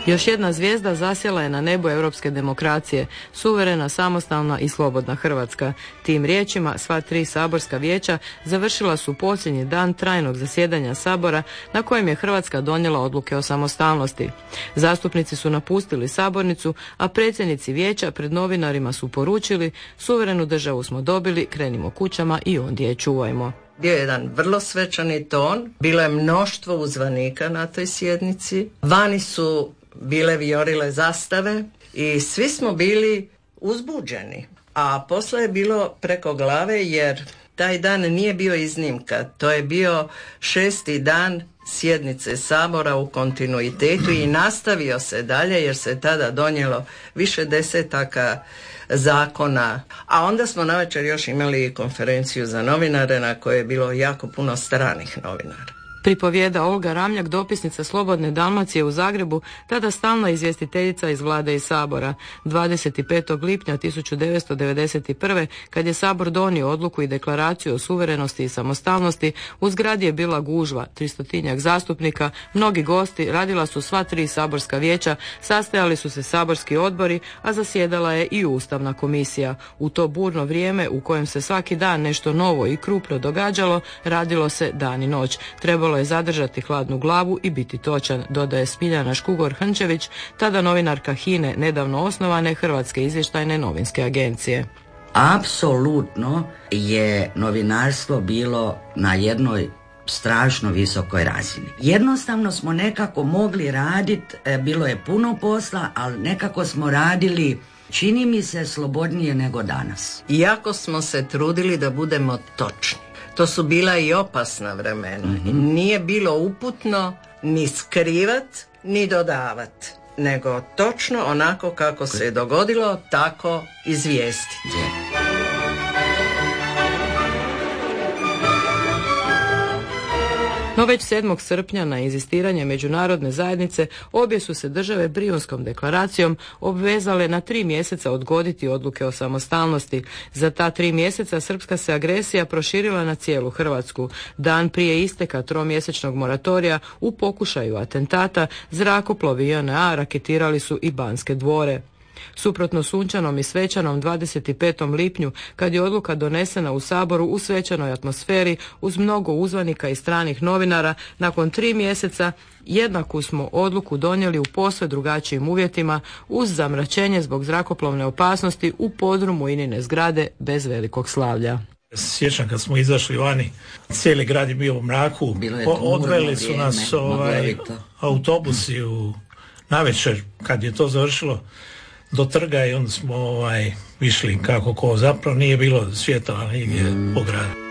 Još jedna zvijezda zasjela je na nebu europske demokracije, suverena, samostalna i slobodna Hrvatska. Tim riječima sva tri saborska vijeća završila su posljednji dan trajnog zasjedanja Sabora na kojem je Hrvatska donijela odluke o samostalnosti. Zastupnici su napustili sabornicu, a predsjednici vijeća pred novinarima su poručili: suverenu državu smo dobili, krenimo kućama i ondje je čuvajmo. Bio je jedan vrlo svečani ton, bilo je mnoštvo uzvanika na toj sjednici, vani su bile vijorile zastave i svi smo bili uzbuđeni. A posle je bilo preko glave jer taj dan nije bio iznimka, to je bio 6. dan sjednice Sabora u kontinuitetu i nastavio se dalje jer se tada donijelo više desetaka zakona, a onda smo navečer još imali konferenciju za novinare na kojoj je bilo jako puno stranih novinara. Pripovijeda Olga Ramljak, dopisnica Slobodne Dalmacije u Zagrebu, tada stalna izvjestiteljica iz Vlade i Sabora. 25. lipnja 1991. kad je Sabor donio odluku i deklaraciju o suverenosti i samostalnosti, u zgradi je bila gužva, 300-tinjak zastupnika, mnogi gosti, radila su sva tri saborska vijeća, sastajali su se saborski odbori, a zasjedala je i Ustavna komisija. U to burno vrijeme u kojem se svaki dan nešto novo i krupno događalo, radilo se dan i noć. Trebalo je zadržati hladnu glavu i biti točan, dodaje Smiljana Škugor-Hrnčević, tada novinarka HINA-e, nedavno osnovane Hrvatske izvještajne novinske agencije. Apsolutno je novinarstvo bilo na jednoj strašno visokoj razini. Jednostavno smo nekako mogli raditi, bilo je puno posla, ali nekako smo radili, čini mi se, slobodnije nego danas. Iako smo se trudili da budemo točni. To su bila i opasna vremena. Nije bilo uputno ni skrivat, ni dodavat, nego točno onako kako se je dogodilo, tako izvijestiti. No već 7. srpnja na inzistiranje međunarodne zajednice obje su se države Brijunskom deklaracijom obvezale na 3 mjeseca odgoditi odluke o samostalnosti. Za ta 3 mjeseca srpska se agresija proširila na cijelu Hrvatsku. Dan prije isteka 3-mjesečnog moratorija u pokušaju atentata zrakoplovi JNA raketirali su i Banske dvore. Suprotno sunčanom i svečanom 25. lipnju, kad je odluka donesena u Saboru u svečanoj atmosferi uz mnogo uzvanika i stranih novinara, nakon 3 mjeseca jednaku smo odluku donijeli u posve drugačijim uvjetima uz zamračenje zbog zrakoplovne opasnosti u podrumu Inine zgrade bez velikog slavlja. Sjećam kad smo izašli vani, cijeli grad je bio u mraku, odveli su nas autobusi navečer kad je to završilo do trga i onda smo išli kako ko, zapravo nije bilo svjetla nigdje po gradu.